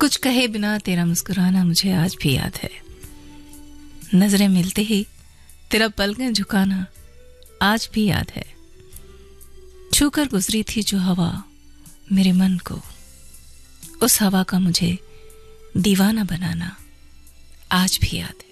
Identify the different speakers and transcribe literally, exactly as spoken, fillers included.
Speaker 1: कुछ कहे बिना तेरा मुस्कुराना मुझे आज भी याद है। नजरें मिलते ही तेरा पलकें झुकाना आज भी याद है। छूकर गुजरी थी जो हवा मेरे मन को, उस हवा का मुझे दीवाना बनाना आज भी याद है।